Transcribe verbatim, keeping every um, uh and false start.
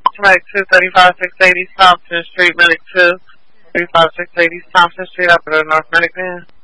Medic two, thirty-five six eighty, Thompson Street, Medic two, thirty-five six eighty, Thompson Street, operator North Medic Man.